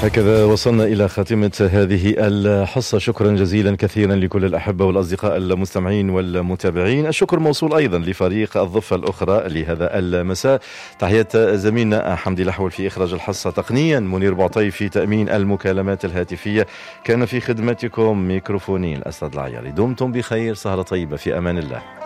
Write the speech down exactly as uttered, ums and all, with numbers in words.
هكذا وصلنا إلى خاتمة هذه الحصة. شكرا جزيلا كثيرا لكل الأحبة والأصدقاء المستمعين والمتابعين. الشكر موصول أيضا لفريق الضفة الأخرى لهذا المساء. تحية زميلنا حمدي الأحول في إخراج الحصة، تقنيا منير بعطي في تأمين المكالمات الهاتفية، كان في خدمتكم ميكروفونين الأسد العياري. دمتم بخير، سهرة طيبة، في أمان الله.